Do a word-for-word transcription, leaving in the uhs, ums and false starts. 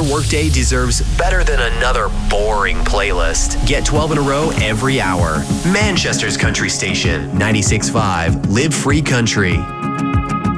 workday deserves better than another boring playlist. Get twelve in a row every hour. Manchester's country station, ninety-six point five Live Free Country.